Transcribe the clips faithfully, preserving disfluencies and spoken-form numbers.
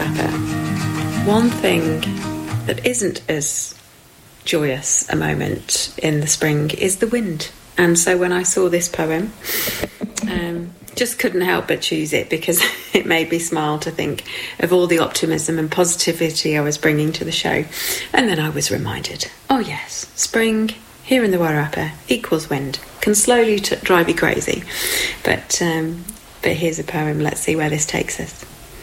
wrapper, one thing that isn't as joyous a moment in the spring is the wind. And so when I saw this poem, um, just couldn't help but choose it because it made me smile to think of all the optimism and positivity I was bringing to the show. And then I was reminded, oh yes, spring here in the Wairarapa equals wind, can slowly t- drive you crazy. But, um, but here's a poem, let's see where this takes us.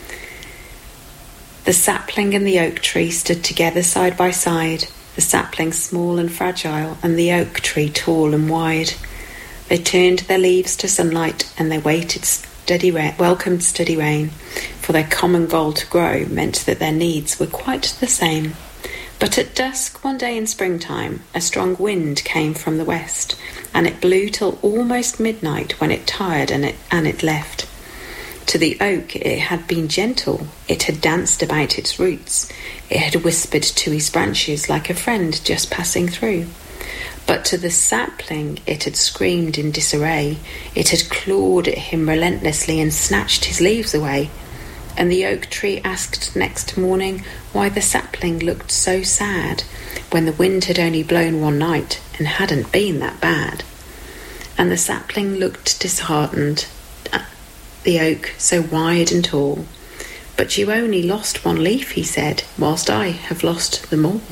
The sapling and the oak tree stood together side by side, the sapling small and fragile, and the oak tree tall and wide. They turned their leaves to sunlight, and they waited steady ra- welcomed steady rain, for their common goal to grow meant that their needs were quite the same. But at dusk one day in springtime, a strong wind came from the west, and it blew till almost midnight, when it tired and it, and it left. To the oak it had been gentle, it had danced about its roots, it had whispered to his branches like a friend just passing through. But to the sapling it had screamed in disarray, it had clawed at him relentlessly and snatched his leaves away. And the oak tree asked next morning why the sapling looked so sad, when the wind had only blown one night and hadn't been that bad. And the sapling looked disheartened, the oak so wide and tall. But you only lost one leaf, he said, whilst I have lost them all.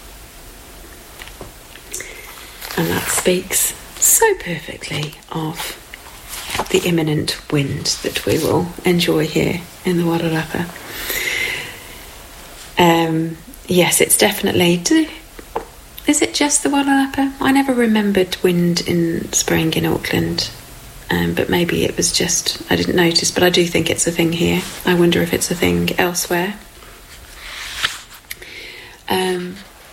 And that speaks so perfectly of the imminent wind that we will enjoy here in the Wairarapa. Um, yes, it's definitely... Do, is it just the Wairarapa? I never remembered wind in spring in Auckland. Um, but maybe it was just, I didn't notice, but I do think it's a thing here. I wonder if it's a thing elsewhere. Um,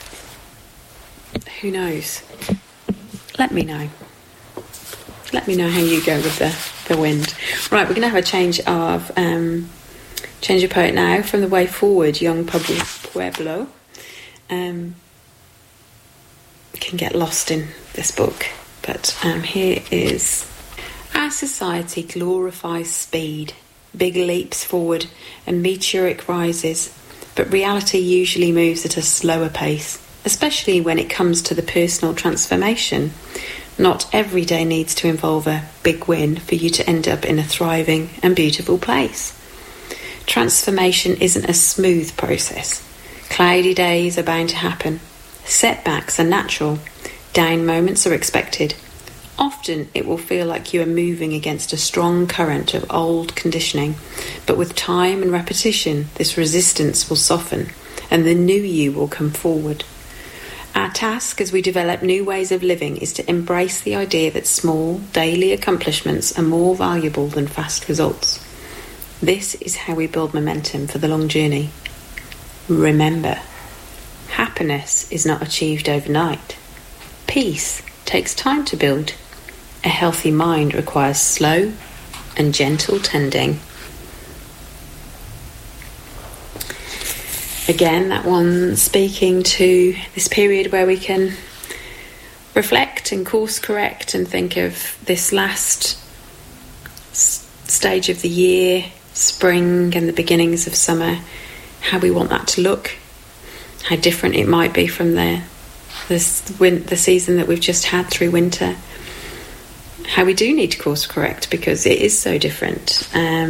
who knows? Let me know. Let me know how you go with the, the wind. Right, we're going to have a change of um, change of poet now from The Way Forward, Young Pueblo. Um, can get lost in this book, but um, here is... Our society glorifies speed, big leaps forward and meteoric rises, but reality usually moves at a slower pace, especially when it comes to the personal transformation. Not every day needs to involve a big win for you to end up in a thriving and beautiful place. Transformation isn't a smooth process. Cloudy days are bound to happen. Setbacks are natural. Down moments are expected. Often it will feel like you are moving against a strong current of old conditioning, but with time and repetition, this resistance will soften and the new you will come forward. Our task as we develop new ways of living is to embrace the idea that small, daily accomplishments are more valuable than fast results. This is how we build momentum for the long journey. Remember, happiness is not achieved overnight. Peace takes time to build. A healthy mind requires slow and gentle tending. Again, that one speaking to this period where we can reflect and course correct and think of this last s- stage of the year, spring and the beginnings of summer, how we want that to look, how different it might be from the this win- the season that we've just had through winter, how we do need to course correct because it is so different. Um,